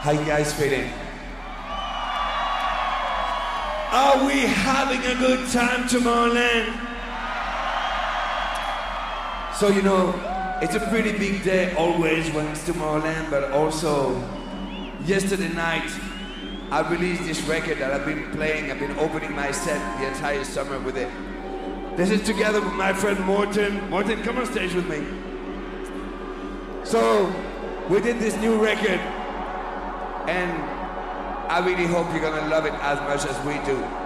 How you guys feeling? Are we having a good time, Tomorrowland? So you know, it's a pretty big day always when it's Tomorrowland, but also yesterday night I released this record that I've been playing. I've been opening my set the entire summer with it. This is together with my friend Morten. Morten, come on stage with me. So we did this new record, and I really hope you're gonna love it as much as we do.